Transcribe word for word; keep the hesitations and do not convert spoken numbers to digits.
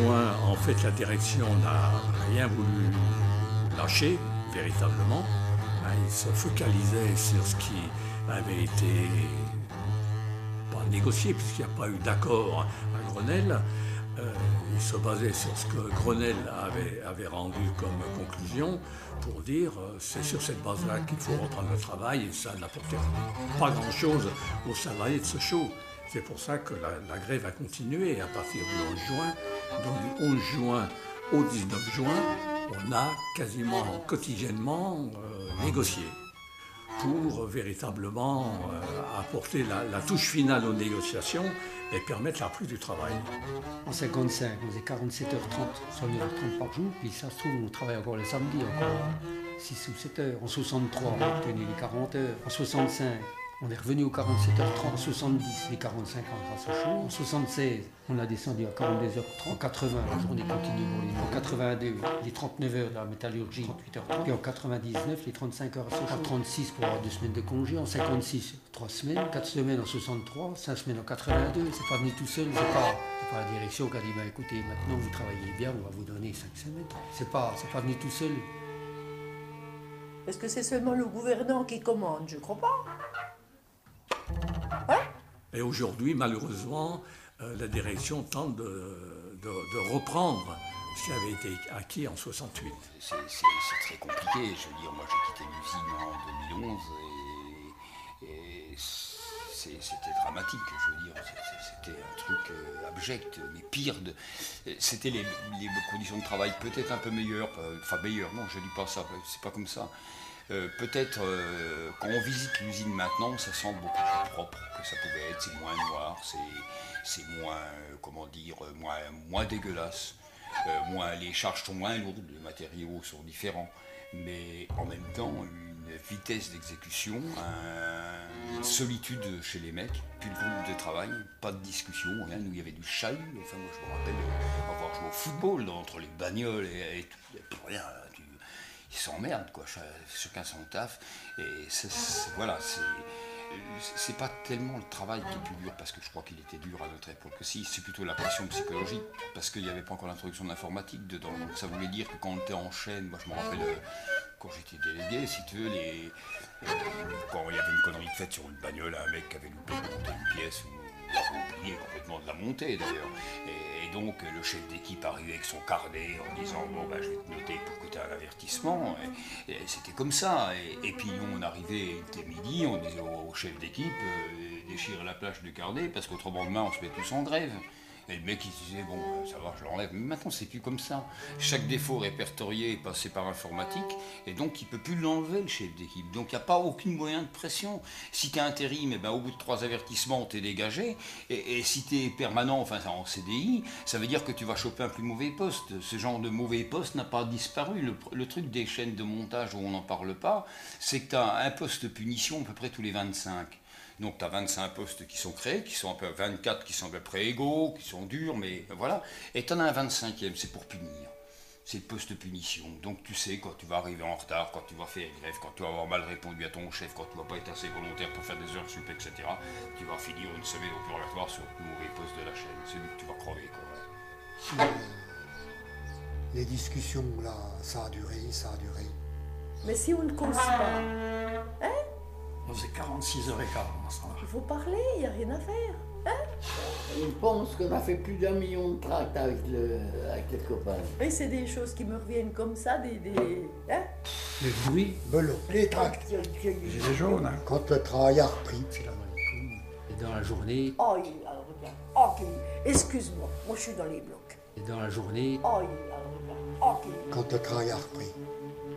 juin, en fait, la direction n'a rien voulu lâcher, véritablement. Il se focalisait sur ce qui avait été pas négocié, puisqu'il n'y a pas eu d'accord à Grenelle. Euh, il se basait sur ce que Grenelle avait, avait rendu comme conclusion pour dire euh, c'est sur cette base-là qu'il faut reprendre le travail et ça n'apportera pas grand-chose aux salariés de Sochaux. C'est pour ça que la, la grève a continué à partir du onze juin. Donc du onze juin au dix-neuf juin, on a quasiment quotidiennement euh, négocié pour euh, véritablement euh, apporter la, la touche finale aux négociations et permettre la reprise du travail. En cinquante-cinq, on faisait quarante-sept heures trente, soixante-neuf heures trente par jour, puis ça se trouve, on travaille encore le samedi, encore six ou sept heures. En soixante-trois, on a obtenu les quarante heures. En soixante-cinq, on est revenu aux quarante-sept heures trente. En soixante-dix, les quarante-cinq ans grâce au chaud. En soixante-seize, on a descendu à quarante-deux heures trente. En quatre-vingts, la journée continue pour les. En quatre-vingt-deux, les trente-neuf heures de la métallurgie, trente-huit heures trente. Puis en quatre-vingt-dix-neix, les trente-cinq heures à Sochaux. En trente-six, pour avoir deux semaines de congé. En cinquante-six, trois semaines. quatre semaines en soixante-trois. cinq semaines en quatre-vingt-deux. C'est pas venu tout seul. C'est pas, c'est pas la direction qui a dit bah, écoutez, maintenant vous travaillez bien, on va vous donner cinq semaines. C'est pas, c'est pas venu tout seul. Est-ce que c'est seulement le gouverneur qui commande? Je crois pas. Hein? Et aujourd'hui, malheureusement, euh, la direction tente de, de, de reprendre ce qui avait été acquis en soixante-huit. C'est, c'est, c'est très compliqué. Je veux dire, moi j'ai quitté l'usine en deux mille onze et, et c'est, c'était dramatique. Je veux dire, c'était un truc euh, abject, mais pire. De, c'était les, les conditions de travail peut-être un peu meilleures. Enfin, meilleures, non, je ne dis pas ça, c'est pas comme ça. Euh, peut-être euh, quand on visite l'usine maintenant, ça semble beaucoup plus propre que ça pouvait être. C'est moins noir, c'est, c'est moins, euh, comment dire, moins, moins dégueulasse. Euh, moins, les charges sont moins lourdes, les matériaux sont différents. Mais en même temps, une vitesse d'exécution, un, une solitude chez les mecs, plus de groupe de travail, pas de discussion, rien. Nous, il y avait du chahut. Enfin, moi, je me rappelle avoir joué au football entre les bagnoles et, et tout. Il n'y a plus rien. Ils s'emmerdent, quoi, chacun son taf, et c'est, c'est, voilà, c'est, c'est pas tellement le travail qui est plus dur, parce que je crois qu'il était dur à notre époque aussi, c'est plutôt la pression psychologique, parce qu'il n'y avait pas encore l'introduction de l'informatique dedans, donc ça voulait dire que quand on était en chaîne, moi je me rappelle, quand j'étais délégué, si tu veux, les, quand il y avait une connerie de faite sur une bagnole, un mec qui avait loupé de monter une pièce, ou oublié complètement de la monter d'ailleurs. Et, et donc le chef d'équipe arrivait avec son carnet en disant bon ben je vais te noter pour que tu aies un avertissement. Et, et c'était comme ça. Et, et puis nous on arrivait, il était midi, on disait au, au chef d'équipe euh, déchire la plage du carnet parce qu'autrement demain on se met tous en grève. Et le mec il se disait bon ça va je l'enlève, mais maintenant c'est plus comme ça. Chaque défaut répertorié est passé par informatique et donc il ne peut plus l'enlever le chef d'équipe. Donc il n'y a pas aucun moyen de pression. Si tu es intérim, eh ben, au bout de trois avertissements tu es dégagé, et, et si tu es permanent, enfin en C D I, ça veut dire que tu vas choper un plus mauvais poste. Ce genre de mauvais poste n'a pas disparu. Le, le truc des chaînes de montage où on n'en parle pas, c'est que tu as un poste de punition à peu près tous les vingt-cinq. Donc tu as vingt-cinq postes qui sont créés, qui sont un peu vingt-quatre qui sont à peu près égaux, qui sont durs, mais voilà. Et tu en as un vingt-cinquième, c'est pour punir. C'est le poste de punition. Donc tu sais, quand tu vas arriver en retard, quand tu vas faire grève, quand tu vas avoir mal répondu à ton chef, quand tu vas pas être assez volontaire pour faire des heures sup, et cetera, tu vas finir une semaine au purgatoire sur le plus mauvais poste de la chaîne. C'est lui que tu vas crever, quoi. Les discussions, là, ça a duré, ça a duré. Mais si on ne cause pas, hein? On faisait quarante-six heures quinze ensemble. Il faut parler, il n'y a rien à faire. Hein? Je pense qu'on a fait plus d'un million de tracts avec, le, avec les copains. Et c'est des choses qui me reviennent comme ça, des... des hein? Les bruits, belot, les tracts. Gilets jaunes, hein. Quand le travail a repris. C'est la malécoute. Et dans la journée. Oh, il a le regard. Oh, qu'il... Excuse-moi, moi je suis dans les blocs. Et dans la journée. Oh, il a le regard. Oh, qu'il... Quand le travail a repris.